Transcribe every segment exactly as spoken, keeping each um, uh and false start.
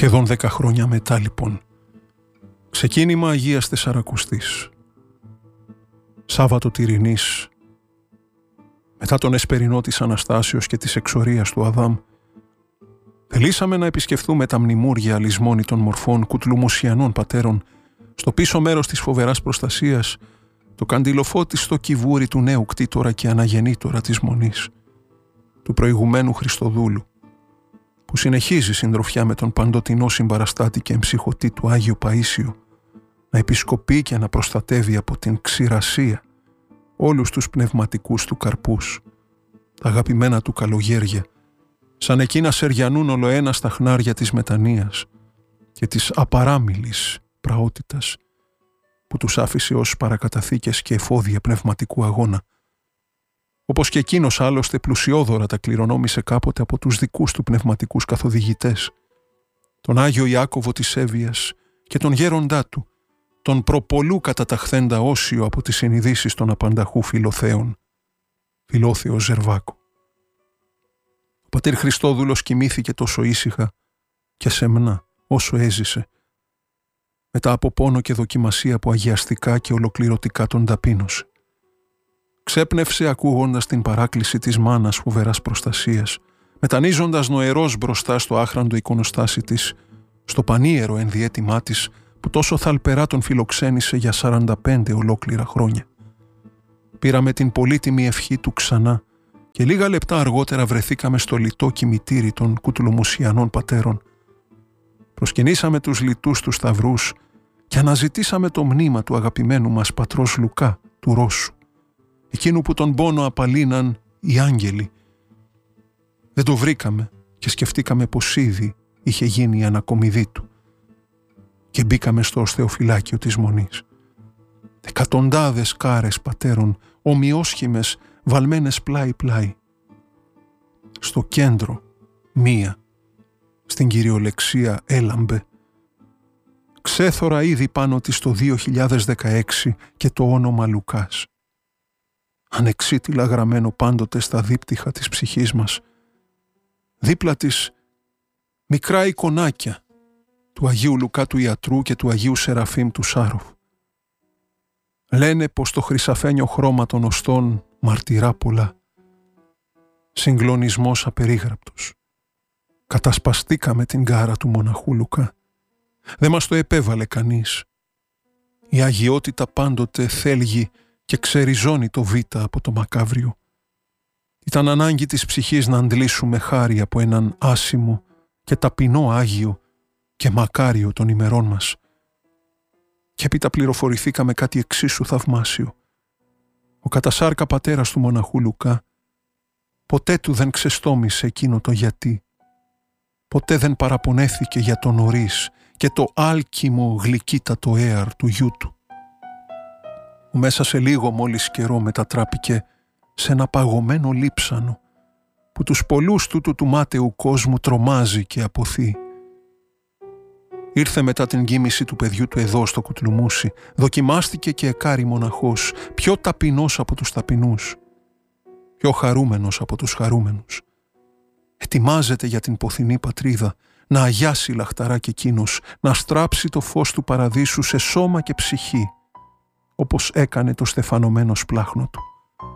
Σχεδόν δέκα χρόνια μετά λοιπόν. Ξεκίνημα Αγίας Τεσσαρακοστής. Σάββατο Τυρινής. Μετά τον εσπερινό της Αναστάσεως και της εξορίας του Αδάμ, θελήσαμε να επισκεφθούμε τα μνημούρια αλυσμόνητων μορφών κουτλουμουσιανών πατέρων στο πίσω μέρος της φοβεράς προστασίας, το καντιλοφώτιστο κυβούρι του νέου κτήτορα και αναγεννήτορα της Μονής, του προηγουμένου Χριστοδούλου, που συνεχίζει συντροφιά με τον παντοτινό συμπαραστάτη και εμψυχωτή του Άγιο Παΐσιο να επισκοπεί και να προστατεύει από την ξηρασία όλους τους πνευματικούς του καρπούς, τα αγαπημένα του καλογέρια, σαν εκείνα σεριανούν ολοένα στα χνάρια της μετανοίας και της απαράμιλης πραότητας που τους άφησε ως παρακαταθήκες και εφόδια πνευματικού αγώνα, όπως και εκείνος άλλωστε πλουσιόδωρα τα κληρονόμησε κάποτε από τους δικούς του πνευματικούς καθοδηγητές, τον Άγιο Ιάκωβο της Εύβοιας και τον γέροντά του, τον προπολού καταταχθέντα Όσιο από τις συνειδήσεις των απανταχού Φιλοθέων, Φιλόθεο Ζερβάκο. Ο πατήρ Χριστόδουλος κοιμήθηκε τόσο ήσυχα και σεμνά όσο έζησε, μετά από πόνο και δοκιμασία που αγιαστικά και ολοκληρωτικά τον ταπείνωσε. Ξέπνευσε ακούγοντας την παράκληση της μάνας φοβεράς προστασίας, μετανίζοντας νοερός μπροστά στο άχραντο εικονοστάσι της, στο πανίερο ενδιέτημά της που τόσο θαλπερά τον φιλοξένησε για σαράντα πέντε ολόκληρα χρόνια. Πήραμε την πολύτιμη ευχή του ξανά και λίγα λεπτά αργότερα βρεθήκαμε στο λιτό κημητήρι των κουτλουμουσιανών πατέρων. Προσκυνήσαμε τους λιτούς τους σταυρούς και αναζητήσαμε το μνήμα του αγαπημένου μας πατρός Λουκά του Ρώσου, εκείνου που τον πόνο απαλύναν οι άγγελοι. Δεν το βρήκαμε και σκεφτήκαμε πως ήδη είχε γίνει η ανακομιδή του και μπήκαμε στο οστεοφυλάκιο της Μονής. Εκατοντάδες κάρες πατέρων, ομοιόσχημες, βαλμένες πλάι-πλάι. Στο κέντρο, μία, στην κυριολεξία έλαμπε, ξέθωρα ήδη πάνω της το δύο χιλιάδες δεκαέξι και το όνομα Λουκάς, ανεξίτηλα γραμμένο πάντοτε στα δίπτυχα της ψυχής μας. Δίπλα της μικρά εικονάκια του Αγίου Λουκά του Ιατρού και του Αγίου Σεραφείμ του Σάροφ. Λένε πως το χρυσαφένιο χρώμα των οστών μαρτυρά πολλά. Συγκλονισμός απερίγραπτος. Κατασπαστήκαμε την κάρα του μοναχού Λουκά. Δεν μας το επέβαλε κανείς. Η αγιότητα πάντοτε θέλγει και ξεριζώνει το β' από το μακάβριο. Ήταν ανάγκη της ψυχής να αντλήσουμε χάρη από έναν άσημο και ταπεινό Άγιο και μακάριο των ημερών μας. Και έπειτα πληροφορηθήκαμε κάτι εξίσου θαυμάσιο. Ο κατασάρκα πατέρας του μοναχού Λουκά ποτέ του δεν ξεστόμησε εκείνο το γιατί. Ποτέ δεν παραπονέθηκε για το νωρίς και το άλκημο γλυκύτατο έαρ του γιού του. Που μέσα σε λίγο μόλις καιρό μετατράπηκε σε ένα παγωμένο λείψανο που τους πολλούς τούτου του μάταιου κόσμου τρομάζει και αποθεί. Ήρθε μετά την κοίμηση του παιδιού του εδώ στο Κουτλουμούσι, δοκιμάστηκε και εκάρη μοναχός, πιο ταπεινός από τους ταπεινούς, πιο χαρούμενος από τους χαρούμενους. Ετοιμάζεται για την ποθηνή πατρίδα, να αγιάσει λαχταρά και εκείνος, να στράψει το φως του παραδείσου σε σώμα και ψυχή, όπως έκανε το στεφανωμένο σπλάχνο του.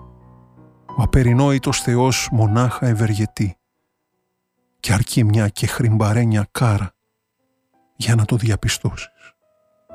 Ο απερινόητος Θεός μονάχα ευεργετεί και αρκεί μια και χρυμπαρένια κάρα για να το διαπιστώσεις.